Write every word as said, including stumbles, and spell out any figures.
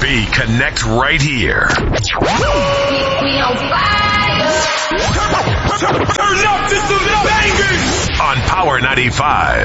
B connect right here. We on fire. Turn up, this is the bangers on Power ninety-five.